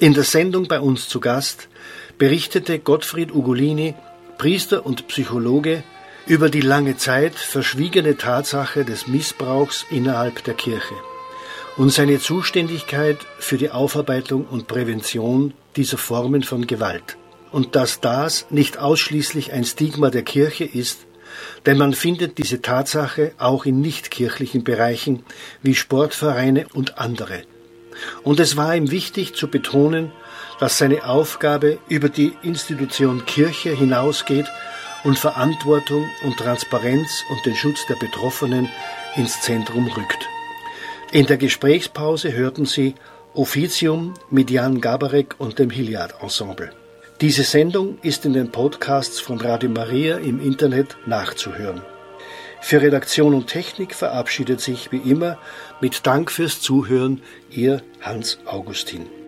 In der Sendung bei uns zu Gast berichtete Gottfried Ugolini, Priester und Psychologe, über die lange Zeit verschwiegene Tatsache des Missbrauchs innerhalb der Kirche und seine Zuständigkeit für die Aufarbeitung und Prävention dieser Formen von Gewalt. Und dass das nicht ausschließlich ein Stigma der Kirche ist, denn man findet diese Tatsache auch in nichtkirchlichen Bereichen wie Sportvereine und andere. Und es war ihm wichtig zu betonen, dass seine Aufgabe über die Institution Kirche hinausgeht und Verantwortung und Transparenz und den Schutz der Betroffenen ins Zentrum rückt. In der Gesprächspause hörten Sie Officium mit Jan Gabarek und dem Hilliard Ensemble. Diese Sendung ist in den Podcasts von Radio Maria im Internet nachzuhören. Für Redaktion und Technik verabschiedet sich wie immer mit Dank fürs Zuhören Ihr Hans Augustin.